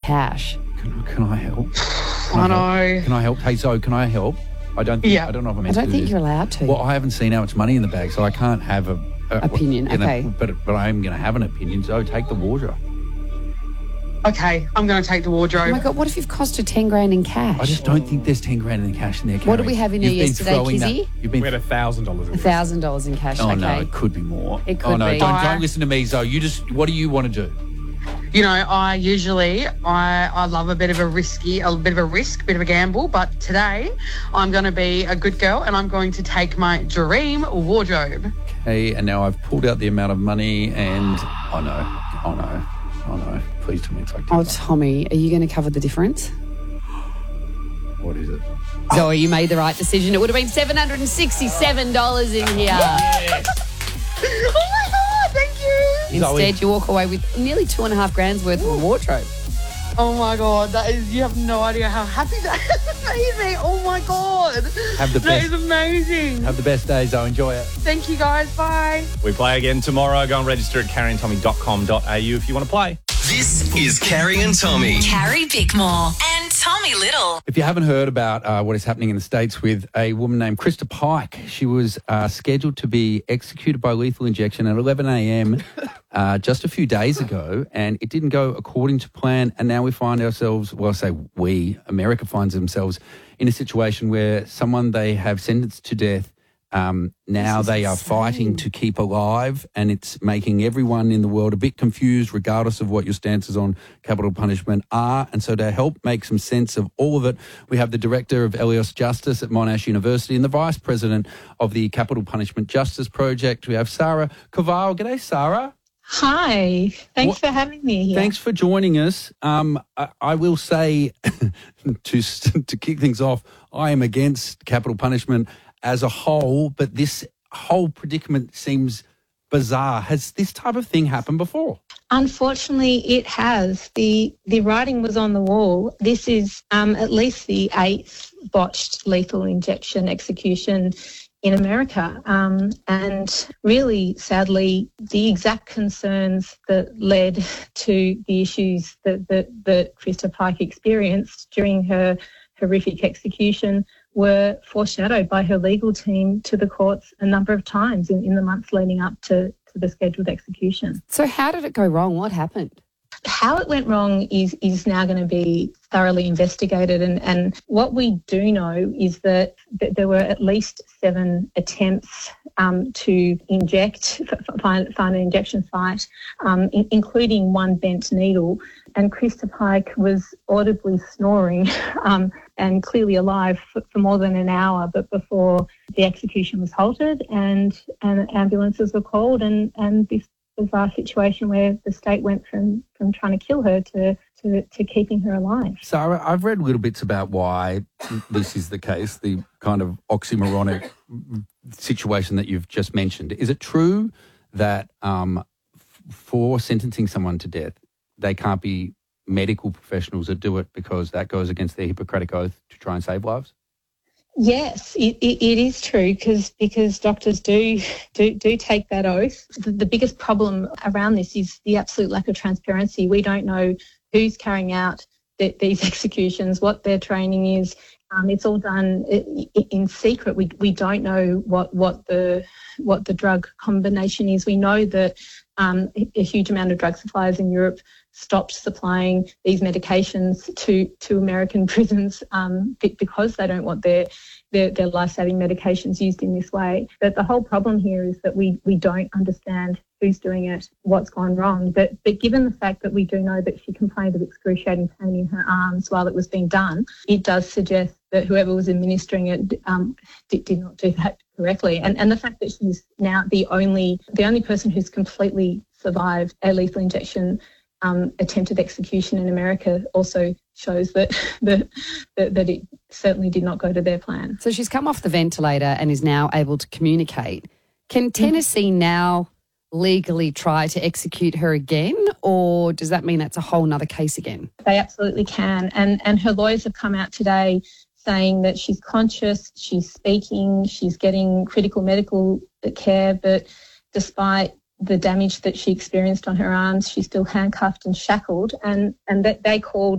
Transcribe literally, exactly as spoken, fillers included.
cash. Can, can I help? I know. Help? Can I help? Hey, Zoe, can I help? I don't. Think, Yeah. I don't know if I'm. I don't think you're allowed to. Well, I haven't seen how much money in the bag, so I can't have a, a Opinion, you know, okay. But but I am going to have an opinion. So take the wardrobe. Okay, I'm going to take the Oh wardrobe. my God, what if you've cost her ten grand in cash? I just don't think there's ten grand in cash in there. What did we have in there You've been yesterday, throwing that- Kizzy? You've been. We had a thousand dollars. one thousand dollars in cash, Oh okay. no, it could be more. It could oh no, be. don't I- don't listen to me, Zoe. You just. What do you want to do? You know, I usually, I, I love a bit of a risky, a bit of a risk, bit of a gamble, but today I'm going to be a good girl and I'm going to take my dream wardrobe. Okay, and now I've pulled out the amount of money, and oh no, oh no, oh no. Please tell me it's like. Oh, Tommy, are you going to cover the difference? What is it? Zoe, you made the right decision. It would have been seven hundred sixty-seven dollars in here. Oh my God, thank you. Instead, Zoe. you walk away with nearly two and a half grand's worth of a wardrobe. Oh my God, that is, you have no idea how happy that has made me. Oh my God. Have the That best. is amazing. Have the best day, Zoe. Enjoy it. Thank you guys, bye. We play again tomorrow. Go and register at carrie and tommy dot com dot a u if you want to play. This is Carrie and Tommy. Carrie Bickmore and Tommy Little. If you haven't heard about uh, what is happening in the States with a woman named Krista Pike, she was uh, scheduled to be executed by lethal injection at eleven a.m. uh, just a few days ago, and it didn't go according to plan. And now we find ourselves, well, I say we, America finds themselves in a situation where someone they have sentenced to death, um, now they are fighting to keep alive, and it's making everyone in the world a bit confused, regardless of what your stances on capital punishment are. And so to help make some sense of all of it, we have the Director of Elios Justice at Monash University and the Vice President of the Capital Punishment Justice Project. We have Sarah Koval. G'day, Sarah. Hi, thanks What- for having me here. Thanks for joining us. Um, I, I will say, to to kick things off, I am against capital punishment as a whole, but this whole predicament seems bizarre. Has this type of thing happened before? Unfortunately, it has. The the writing was on the wall. This is um, at least the eighth botched lethal injection execution in America. Um, and really, sadly, the exact concerns that led to the issues that, that, that Krista Pike experienced during her horrific execution were foreshadowed by her legal team to the courts a number of times in, in the months leading up to, to the scheduled execution. So how did it go wrong? What happened? How it went wrong is is now going to be thoroughly investigated, and, and what we do know is that, that there were at least seven attempts um, to inject, find, find an injection site, um, in, including one bent needle, and Krista Pike was audibly snoring um, and clearly alive for, for more than an hour, but before the execution was halted and, and ambulances were called, and, and this bizarre situation where the state went from, from trying to kill her to, to, to keeping her alive. Sarah, I've read little bits about why this is the case, the kind of oxymoronic situation that you've just mentioned. Is it true that um, f- for sentencing someone to death, they can't be medical professionals that do it because that goes against their Hippocratic oath to try and save lives? Yes, it, it, it is true because because doctors do do, do take that oath. The, the biggest problem around this is the absolute lack of transparency. We don't know who's carrying out the, these executions, what their training is. Um, it's all done in, in secret. We we don't know what, what the what the drug combination is. We know that um, a huge amount of drug suppliers in Europe stopped supplying these medications to, to American prisons um, because they don't want their, their, their life-saving medications used in this way. But the whole problem here is that we, we don't understand who's doing it, what's gone wrong. But, but given the fact that we do know that she complained of excruciating pain in her arms while it was being done, it does suggest that whoever was administering it um, did, did not do that correctly. And, and the fact that she's now the only the only person who's completely survived a lethal injection Um, attempted execution in America also shows that, that that that it certainly did not go to their plan. So she's come off the ventilator and is now able to communicate. Can Tennessee now legally try to execute her again, or does that mean that's a whole nother case again? They absolutely can. And, and her lawyers have come out today saying that she's conscious, she's speaking, she's getting critical medical care, but despite the damage that she experienced on her arms, she's still handcuffed and shackled, and, and that they called